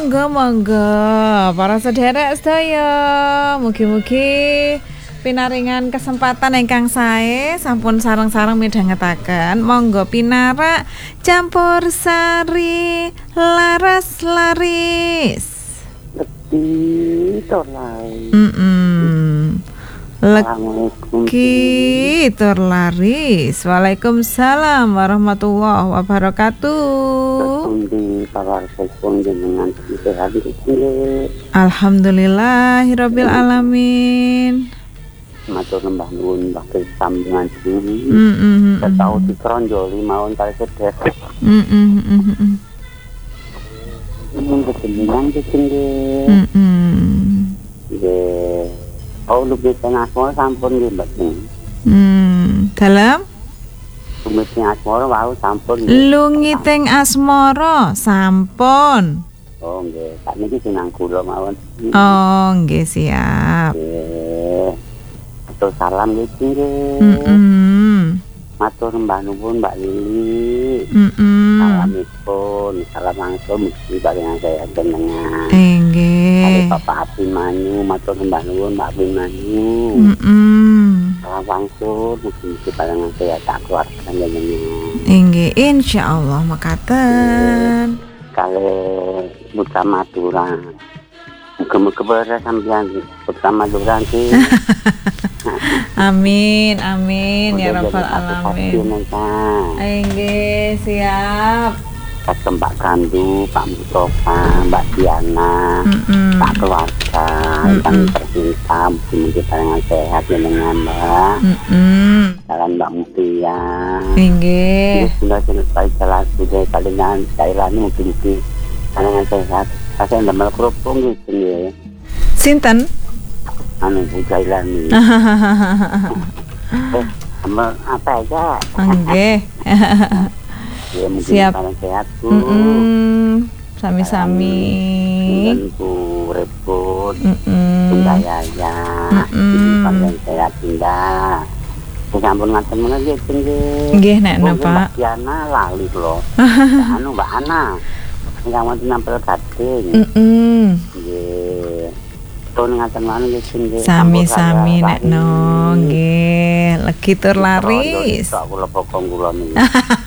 Monggo para sederek sedaya, mugi-mugi pinaringan kesempatan ingkang sae sampun sareng-sareng midhangetaken. Monggo pinarak campur sari laras-laris. Tur laris. Legi tur laris. Waalaikumsalam warahmatullahi wabarakatuh. Alhamdulillahirabbil alamin. Matur nembah nuwun Mbah sambungan sini. Ketau dikronjoli mawon kali sedhet. Kesenangan nggih. Nggih. Oh, lebih tengah asmara sampun nggih, Mbak. Dalam Lungi teng asmara wau sampun. Lungi teng asmara sampun. Oh, nggih. Sakniki jeneng kula mawon. Oh, nggih siap. Nggih. Matur salam nggih. Matur mbah nuwun Mbak Lili. Salam langsung mesti paling saya jenengan. Nggih. Bapak Abimanyu, matur mbah nuwun Mbak Abimanyu. Salam langsung mesti paling saya tak keluarga jenengan. Nggih, insyaallah mekaten. Kali buta Madura. Muga-muga bara sampeyan buta Madura iki. Amin ya rabbal alamin. Nggih, siap. Mbak Kandu, Pak Mustafa, Mbak Diana, Pak keluarga, yang tercinta, mungkin paling sehat dengan Mbak. Jalan Mbak Mutia. Nggih. Sudah selesai jalan sudah kalian jalan mungkin di paling sehat. Saya ndamel kerupuk gitu nggih. Sinten? Bu Jailani. Apa aja? Nggih. Ya, siap. Sehat Bu. Sami-sami. Bu repot. Bunda Yaya. Paling sehat Bunda. Sampun ngaten menawa nggih nggih. Nggih nek napa. Mbak Diana lali kula. Mbak Ana. Sing wonten nampil gading. Nggih. Pun ngaten mawon nggih. Sami-sami nek no nggih. Legi tur laris. Kok kula pokong kula niki.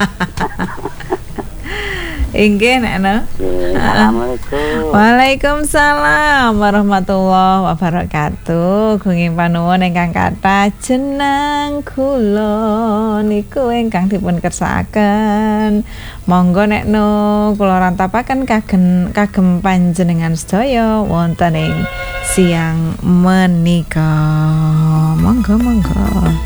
Inggih nek no. Assalamualaikum. Waalaikumsalam warahmatullahi wabarakatuh. Gunging panuwun ingkang kathah jeneng kula niku ingkang dipun kersakaken. Monggo nek no kula rantapaken kagem panjenengan sedaya wonten ing siang menika. Monggo.